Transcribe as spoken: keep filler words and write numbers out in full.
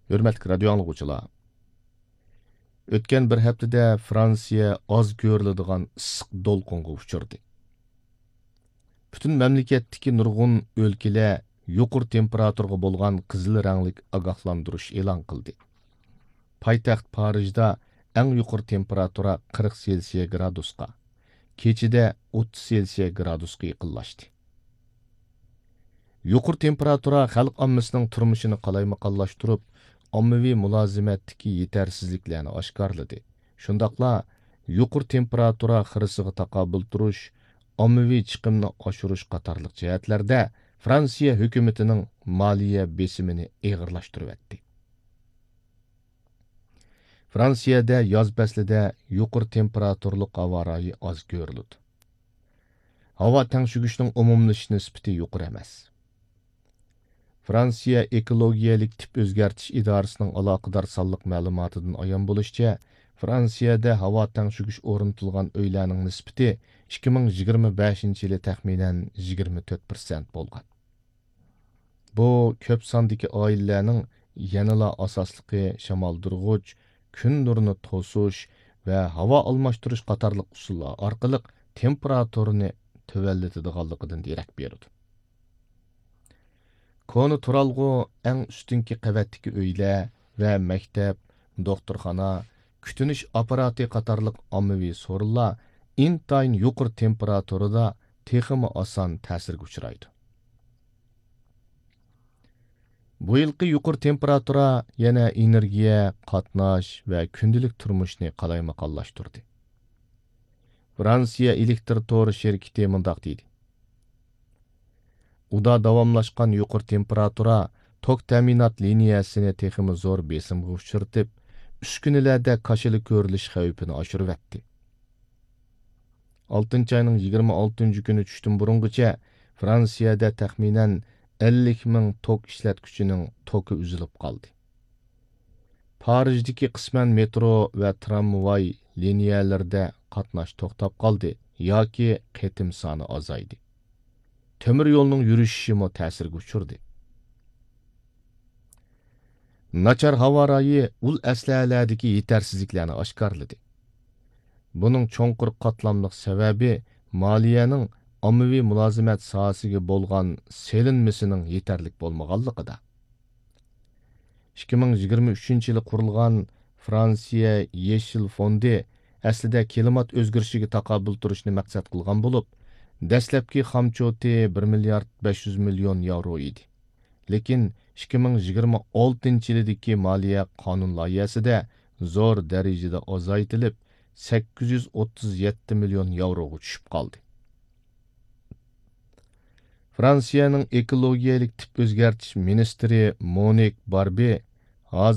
Hürmetli radyo anlıqçılar. Ötken bir haftada Fransiya az görüladigan ıssiq dolqunga uçurdu. Bütün memleketdeki nurgun ülkeler yuqur temperaturga bolgan qizil ranglik agahlandırış e'lon qildi. Paytaxt Parijda eng yuqur temperatura qirq Selsiya gradusqa, kechida o'ttiz Selsiya gradusqa yaqinlashdi. Yuqur temperatura xalq ommasining turmushini qalaymaqonlashtirib, ommaviy mulozimatdagi yetersizliklarni oshkorladi. Shundaqla yuqur temperatura xirisiga taqobil turish, ommaviy chiqimni oshirish qatorliq jihatlarda Fransiya hukumatining moliya besimini eg'irlashtiribdi. Fransiyada yoz faslida yuqur temperaturli havo rayi oz ko'riladi. Havo tangshugishning umumlashish nisbati yuqori emas. Fransiya ekologiyalik tip o'zgartish idorasining aloqador sonliq ma'lumotidan ayon bo'lishicha, Fransiyada havo tangshugish o'rnatilgan uylarning nisbati ikki ming yigirma beshinchi yili taxminan yigirma to'rt prosent bo'lgan. Bu ko'p sondagi oilalarning yanala asosligi shamoldurg'ich, kun nurini to'sish va havo almashtirish qatorliq usullar orqali temperaturani tuvallatadiganligidan derak beradi. Konu turalg'u eng ustunki qavatdagi uylar va maktab, doktorxona, kutunish apparati qatorliq ommaviy so'rinlar intayin yuqur temperaturada texmi oson ta'sirga uchraydi. Bu yilqi yuqur temperatura yana energiya, qatnash va kundalik turmushni qalaymaqonlashtirdi. Fransiya elektr to'ri şirketi mundaq deydi. Uda davamlashgan yuqur temperatura tok ta'minot liniyasini texmi zo'r besimga uchirtib, uskunalarda kashili ko'rilish xavfini oshiribdi. oltinchi ayning yigirma oltinchi kuni tushdan burungacha Fransiyada taxminan ellik ming tok ishlatkuchining toki uzilib qoldi. Parijdagi qisman metro va tramvay liniyalarida qatnash to'xtab qoldi yoki qatim soni azaydi. Temir yo'lning yurishishi mo ta'sirga uchurdi. Nachar havo rayi ul aslahalardagi yetersizliklarni oshkorladi. Buning cho'nqur qatlamliq sababi moliyaning ommaviy mulozimat sohasiga bo'lgan selinmasining yetarlik bo'lmaganligida. ikki ming yigirma uchinchi yili qurilgan Fransiya Yeshil fondi aslida klimat o'zgarishiga taqobil turishni maqsad qilgan bo'lib, dastlabki xamchoti bir milliard besh yuz million yevro edi. Lekin ikki ming yigirma oltinchi yildagi moliya qonun loyihasida zo'r darajada ozaytilib, sakkiz yuz o'ttiz yetti million yevroga tushib qoldi. Fransiyaning ekologiyalik tip o'zgartish ministri Monik Barbi